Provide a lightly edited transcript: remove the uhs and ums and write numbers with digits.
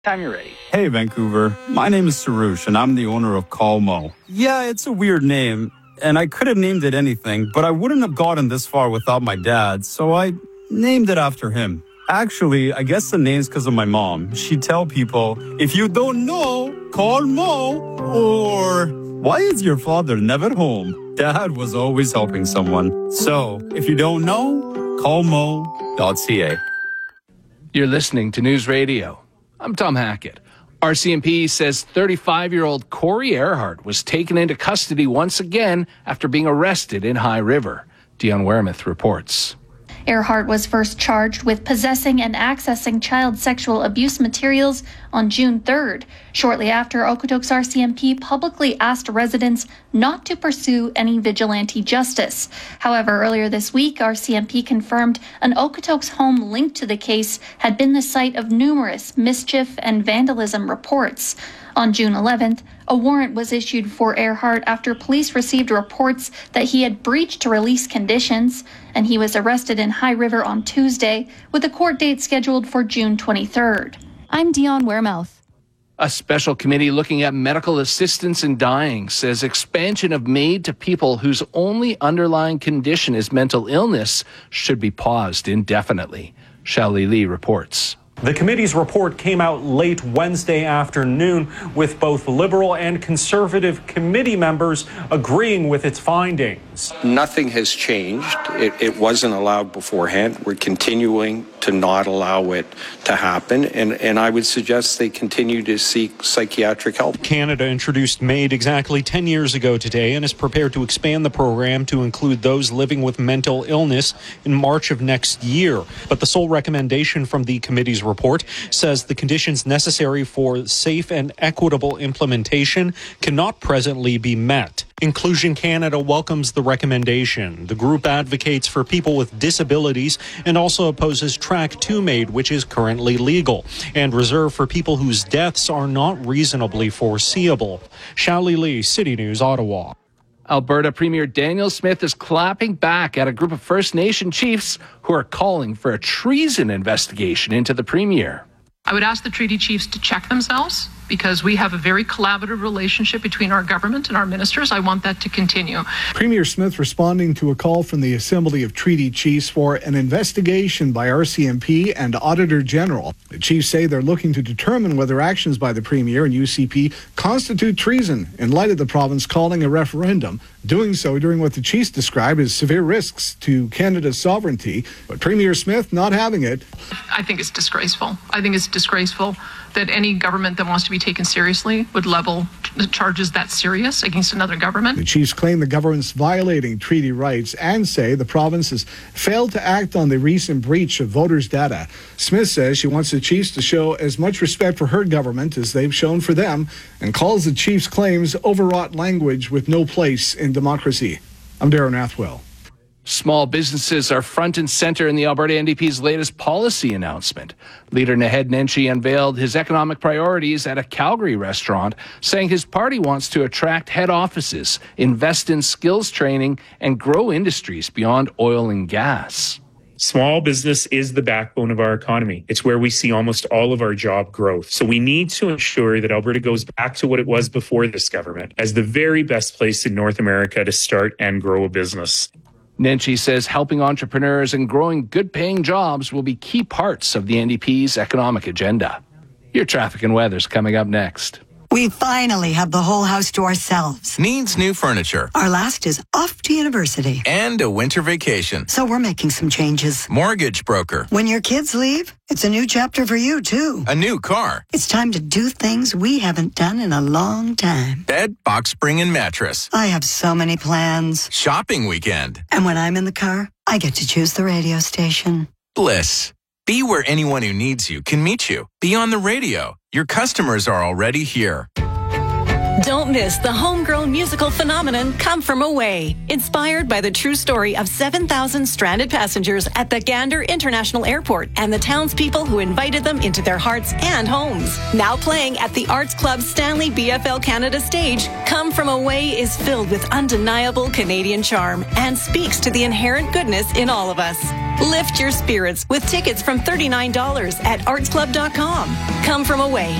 Time you're ready. Hey, Vancouver. My name is Sarush, and I'm the owner of Call Mo. Yeah, it's a weird name, and I could have named it anything, but I wouldn't have gotten this far without my dad, so I named it after him. Actually, I guess the name's because of my mom. She'd tell people, if you don't know, call Mo, or why is your father never home? Dad was always helping someone. So, if you don't know, call mo.ca. You're listening to News Radio. I'm Tom Hackett. RCMP says 35-year-old Corey Earhart was taken into custody once again after being arrested in High River. Dion Weremuth reports. Earhart was first charged with possessing and accessing child sexual abuse materials on June 3rd, shortly after Okotoks RCMP publicly asked residents not to pursue any vigilante justice. However, earlier this week, RCMP confirmed an Okotoks home linked to the case had been the site of numerous mischief and vandalism reports. On June 11th, a warrant was issued for Earhart after police received reports that he had breached release conditions, and he was arrested in High River on Tuesday, with a court date scheduled for June 23rd. I'm Dion Weremuth. A special committee looking at medical assistance in dying says expansion of MAID to people whose only underlying condition is mental illness should be paused indefinitely. Shally Lee reports. The committee's report came out late Wednesday afternoon, with both Liberal and Conservative committee members agreeing with its findings. Nothing has changed. It wasn't allowed beforehand. We're continuing to not allow it to happen, and I would suggest they continue to seek psychiatric help. Canada introduced MAID exactly 10 years ago today and is prepared to expand the program to include those living with mental illness in March of next year. But the sole recommendation from the committee's report says the conditions necessary for safe and equitable implementation cannot presently be met. Inclusion Canada welcomes the recommendation. The group advocates for people with disabilities and also opposes Track 2 MAID, which is currently legal, and reserved for people whose deaths are not reasonably foreseeable. Shally Lee, City News, Ottawa. Alberta Premier Daniel Smith is clapping back at a group of First Nation chiefs who are calling for a treason investigation into the Premier. I would ask the treaty chiefs to check themselves, because we have a very collaborative relationship between our government and our ministers. I want that to continue. Premier Smith responding to a call from the Assembly of Treaty Chiefs for an investigation by RCMP and Auditor General. The chiefs say they're looking to determine whether actions by the Premier and UCP constitute treason in light of the province calling a referendum, doing so during what the chiefs describe as severe risks to Canada's sovereignty. But Premier Smith not having it. I think it's disgraceful. I think it's disgraceful that any government that wants to be taken seriously would level charges that serious against another government. The chiefs claim the government's violating treaty rights and say the province has failed to act on the recent breach of voters' data. Smith says she wants the chiefs to show as much respect for her government as they've shown for them, and calls the chiefs' claims overwrought language with no place in democracy. I'm Darren Athwell. Small businesses are front and center in the Alberta NDP's latest policy announcement. Leader Naheed Nenshi unveiled his economic priorities at a Calgary restaurant, saying his party wants to attract head offices, invest in skills training, and grow industries beyond oil and gas. Small business is the backbone of our economy. It's where we see almost all of our job growth. So we need to ensure that Alberta goes back to what it was before this government, as the very best place in North America to start and grow a business. Nenshi says helping entrepreneurs and growing good-paying jobs will be key parts of the NDP's economic agenda. Your traffic and weather's coming up next. We finally have the whole house to ourselves. Needs new furniture. Our last is off to university. And a winter vacation. So we're making some changes. Mortgage broker. When your kids leave, it's a new chapter for you, too. A new car. It's time to do things we haven't done in a long time. Bed, box spring, and mattress. I have so many plans. Shopping weekend. And when I'm in the car, I get to choose the radio station. Bliss. Be where anyone who needs you can meet you. Be on the radio. Your customers are already here. Don't miss the homegrown musical phenomenon Come From Away, inspired by the true story of 7,000 stranded passengers at the Gander International Airport and the townspeople who invited them into their hearts and homes. Now playing at the Arts Club Stanley BFL Canada stage, Come From Away is filled with undeniable Canadian charm and speaks to the inherent goodness in all of us. Lift your spirits with tickets from $39 at artsclub.com. Come from away